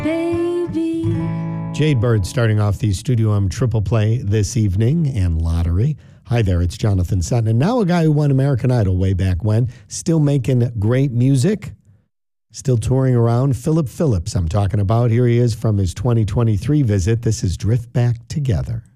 baby. Jade Bird starting off the Studio M Triple Play this evening and Lottery. Hi there, it's Jonathan Sutton. And now a guy who won American Idol way back when, still making great music, still touring around. Philip Phillips I'm talking about. Here he is from his 2023 visit. This is Drift Back Together.